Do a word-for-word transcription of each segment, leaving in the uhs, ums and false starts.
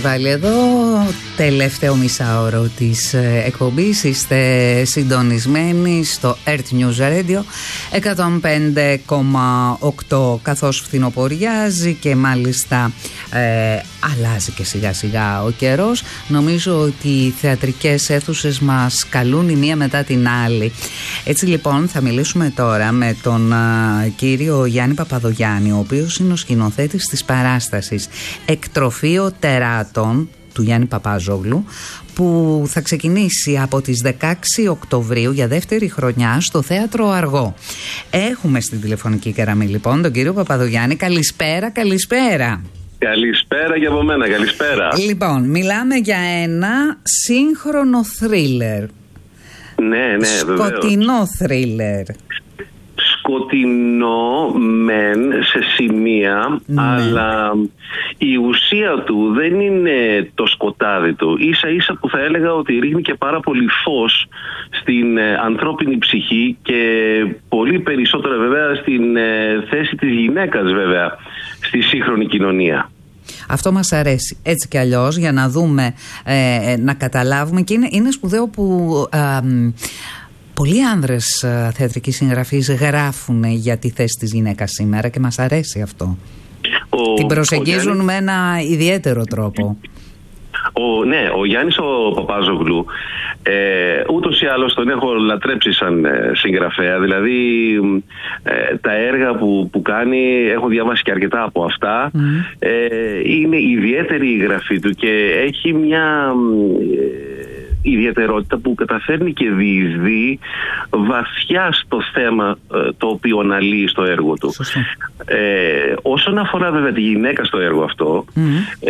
Βάλει εδώ τελευταίο μισάωρο της εκπομπής. Είστε συντονισμένοι στο Earth News Radio εκατόν πέντε κόμμα οκτώ, καθώς φθινοποριάζει και μάλιστα ε, αλλάζει και σιγά σιγά ο καιρός. Νομίζω ότι οι θεατρικές αίθουσες μας καλούν η μία μετά την άλλη. Έτσι λοιπόν θα μιλήσουμε τώρα με τον α, κύριο Γιάννη Παπαδογιάννη, ο οποίος είναι ο σκηνοθέτης της παράστασης Εκτροφείο Τεράτων του Γιάννη Παπάζογλου, που θα ξεκινήσει από τις δεκαέξι Οκτωβρίου για δεύτερη χρονιά στο Θέατρο Αργό. Έχουμε στην τηλεφωνική γραμμή λοιπόν τον κύριο Παπαδογιάννη. Καλησπέρα, καλησπέρα. Καλησπέρα και από μένα, καλησπέρα. Λοιπόν, μιλάμε για ένα σύγχρονο θρίλερ. Ναι, ναι, σκοτεινό βεβαίως. θρίλερ. Σκοτεινό μεν σε σημεία, ναι, αλλά η ουσία του δεν είναι το σκοτάδι του. Ίσα ίσα που θα έλεγα ότι ρίχνει και πάρα πολύ φως στην ε, ανθρώπινη ψυχή και πολύ περισσότερο βέβαια στην ε, θέση της γυναίκας βέβαια στη σύγχρονη κοινωνία. Αυτό μας αρέσει έτσι κι αλλιώς, για να δούμε, ε, να καταλάβουμε, και είναι, είναι σπουδαίο που ε, πολλοί άνδρες θεατρικοί συγγραφείς γράφουν για τη θέση της γυναίκας σήμερα και μας αρέσει αυτό. Ο, Την προσεγγίζουν Γιάννης, με ένα ιδιαίτερο τρόπο. Ο, ναι, ο Γιάννης ο Παπάζογλου ε, ούτως ή άλλως τον έχω λατρέψει σαν ε, συγγραφέα. Δηλαδή ε, τα έργα που, που κάνει, έχω διαβάσει και αρκετά από αυτά. Mm. ε, είναι ιδιαίτερη η γραφή του και έχει μια ε, ιδιαιτερότητα που καταφέρνει και διεισδύει βαθιά στο θέμα ε, το οποίο αναλύει στο έργο του. Ε, όσον αφορά βέβαια τη γυναίκα στο έργο αυτό, mm.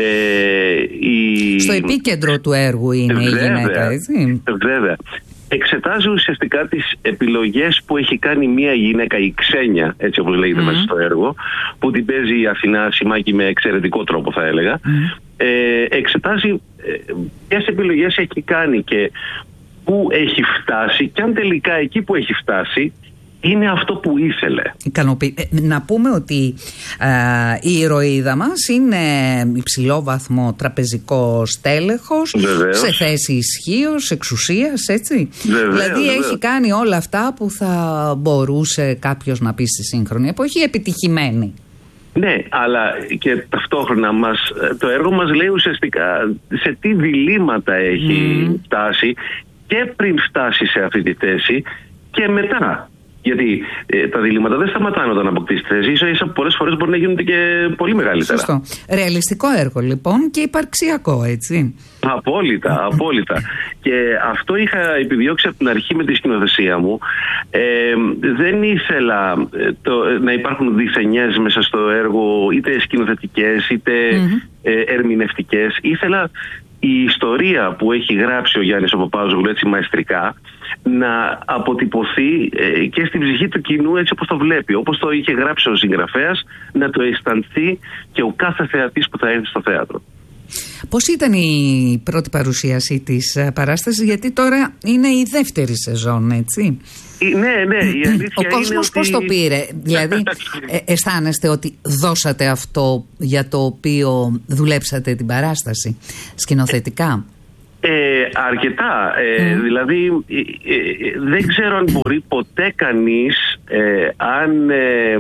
ε, η... στο επίκεντρο του έργου είναι βέβαια, η γυναίκα, έτσι. Βέβαια. Εξετάζει ουσιαστικά τις επιλογές που έχει κάνει μια γυναίκα, η Ξένια, έτσι όπως λέγεται mm. μέσα στο έργο, που την παίζει η Αθηνά Σιμάκη με εξαιρετικό τρόπο θα έλεγα. Mm. Ε, εξετάζει ε, ποιες επιλογές έχει κάνει και πού έχει φτάσει, και αν τελικά εκεί που έχει φτάσει είναι αυτό που ήθελε. Ικανοποιη... Να πούμε ότι α, η ηρωίδα μας είναι υψηλό βαθμό τραπεζικό στέλεχος, βεβαίως, σε θέση ισχύως, εξουσίας, έτσι. Βεβαίως, δηλαδή βεβαίως. έχει κάνει όλα αυτά που θα μπορούσε κάποιος να πει στη σύγχρονη εποχή, επιτυχημένη. Ναι, αλλά και ταυτόχρονα μας, το έργο μας λέει ουσιαστικά σε τι διλήμματα έχει mm. φτάσει και πριν φτάσει σε αυτή τη θέση και μετά. Γιατί ε, τα διλήμματα δεν σταματάνε όταν αποκτήσει θέση. Ίσα ίσα πολλές φορές μπορεί να γίνονται και πολύ μεγαλύτερα. Σωστό. Ρεαλιστικό έργο λοιπόν και υπαρξιακό, έτσι. Απόλυτα, απόλυτα. Και αυτό είχα επιδιώξει από την αρχή με τη σκηνοθεσία μου. Ε, δεν ήθελα το, να υπάρχουν διθενιές μέσα στο έργο, είτε σκηνοθετικές είτε mm-hmm. ε, ερμηνευτικές. Ήθελα η ιστορία που έχει γράψει ο Γιάννης ο Παπάζογλου έτσι μαεστρικά να αποτυπωθεί ε, και στην ψυχή του κοινού έτσι όπως το βλέπει, όπως το είχε γράψει ο συγγραφέας, να το αισθανθεί και ο κάθε θεατής που θα έρθει στο θέατρο. Πώς ήταν η πρώτη παρουσίαση της παράστασης, γιατί τώρα είναι η δεύτερη σεζόν, έτσι? Ναι, ναι, η αλήθεια ο κόσμος είναι πώς ότι... το πήρε? Δηλαδή ε, αισθάνεστε ότι δώσατε αυτό για το οποίο δουλέψατε την παράσταση σκηνοθετικά? Ε, αρκετά. Ε, mm. Δηλαδή ε, ε, δεν ξέρω αν μπορεί ποτέ κανείς ε, αν ε,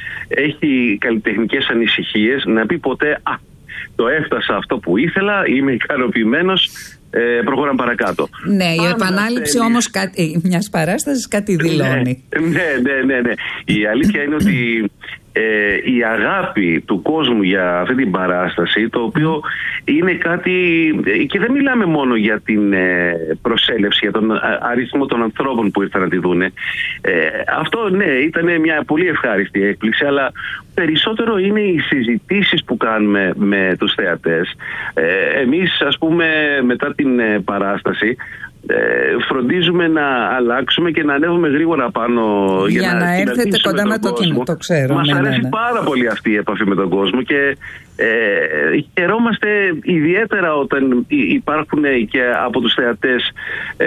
έχει καλλιτεχνικές ανησυχίες να πει ποτέ «Α, το έφτασα αυτό που ήθελα, είμαι ικανοποιημένος, ε, προχωράμε παρακάτω». Ναι, η Πάντα επανάληψη θέλει... όμως κάτι, μιας παράστασης κάτι δηλώνει. Ναι, ναι, ναι, ναι, ναι. Η αλήθεια είναι ότι ε, η αγάπη του κόσμου για αυτή την παράσταση, το οποίο είναι κάτι, και δεν μιλάμε μόνο για την ε, προσέλευση, για τον αριθμό των ανθρώπων που ήρθαν να τη δούνε. Ε, αυτό ναι, ήταν μια πολύ ευχάριστη έκπληξη, αλλά περισσότερο είναι οι συζητήσεις που κάνουμε με τους θεατές. Ε, εμείς, ας πούμε, μετά την ε, παράσταση, Ε, φροντίζουμε να αλλάξουμε και να ανέβουμε γρήγορα πάνω για, για να, να έρθετε κοντά με το κοινό. Το ξέρω. Μας ναι, αρέσει ναι, ναι. πάρα πολύ αυτή η επαφή με τον κόσμο και ε, χαιρόμαστε ιδιαίτερα όταν υπάρχουν και από τους θεατές ε,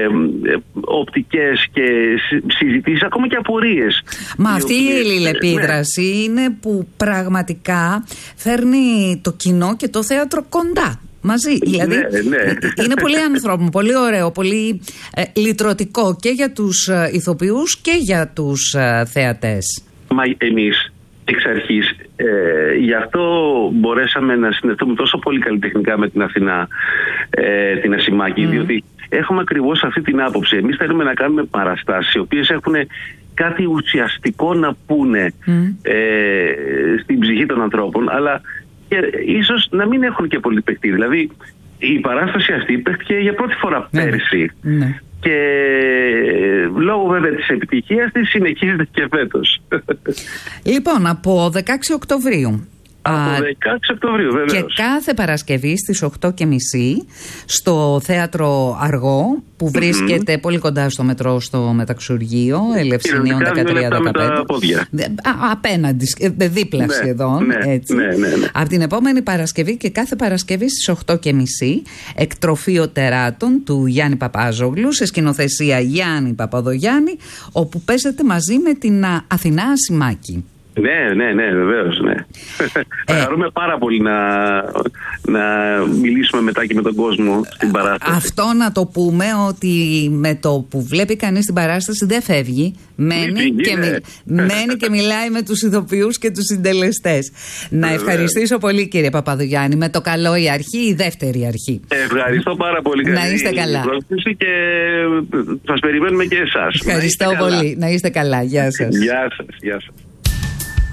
οπτικές και συζητήσεις, ακόμα και απορίες. Μα αυτή η αλληλεπίδραση ναι. είναι που πραγματικά φέρνει το κοινό και το θέατρο κοντά. μαζί. Δηλαδή ναι, ναι. είναι πολύ ανθρώπινο, πολύ ωραίο, πολύ ε, λυτρωτικό και για τους ε, ηθοποιούς και για τους ε, θεατές. Μα εμείς εξ αρχής, ε, γι' αυτό μπορέσαμε να συνδεθούμε τόσο πολύ καλλιτεχνικά με την Αθηνά, ε, την Ασημάκη, mm. διότι έχουμε ακριβώς αυτή την άποψη. Εμείς θέλουμε να κάνουμε παραστάσεις οι οποίες έχουν κάτι ουσιαστικό να πούνε mm. ε, στην ψυχή των ανθρώπων, αλλά και ίσως να μην έχουν και πολύ παιχτεί. Δηλαδή η παράσταση αυτή παίχτηκε για πρώτη φορά πέρσι. Mm. Mm. Και λόγω βέβαια της επιτυχίας της συνεχίζεται και φέτος. Λοιπόν, από δεκαέξι Οκτωβρίου. Από δεκαέξι Οκτωβρίου, βεβαίως. Και κάθε Παρασκευή στις οκτώ και μισή στο Θέατρο Αργό, που βρίσκεται mm-hmm. πολύ κοντά στο μετρό, στο Μεταξουργείο, Ελευσινίων δεκατρία δεκαπέντε. Απέναντι, δίπλα ναι, σχεδόν. Ναι, έτσι. Ναι, ναι, ναι. Από την επόμενη Παρασκευή και κάθε Παρασκευή στις οκτώ και μισή, εκτροφείο τεράτων του Γιάννη Παπάζογλου, σε σκηνοθεσία Γιάννη Παπαδογιάννη, όπου παίζεται μαζί με την Αθηνά Ασημάκη. Ναι, ναι, ναι, βεβαίως, ναι. Θα ε, χαρούμε πάρα πολύ να, να μιλήσουμε μετά και με τον κόσμο στην παράσταση. Αυτό να το πούμε, ότι με το που βλέπει κανείς την παράσταση δεν φεύγει. Μένει, φύγει, και, ναι. μι, μένει και μιλάει με τους ηθοποιούς και τους συντελεστές. Να Βεβαίως. Ευχαριστήσω πολύ, κύριε Παπαδογιάννη. Με το καλό η αρχή, η δεύτερη αρχή. Ευχαριστώ πάρα πολύ. Να είστε καλά. Και σας περιμένουμε και εσάς. Ευχαριστώ να πολύ. Να είστε καλά. Γεια σας. Γεια σας. Γεια σας.